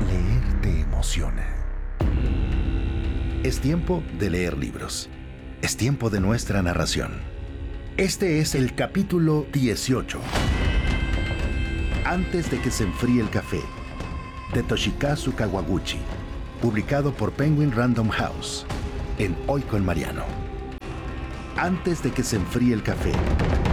Leer te emociona. Es tiempo de leer libros. Es tiempo de nuestra narración. Este es el capítulo 18. Antes de que se enfríe el café, de Toshikazu Kawaguchi, publicado por Penguin Random House, en Hoy con Mariano. Antes de que se enfríe el café,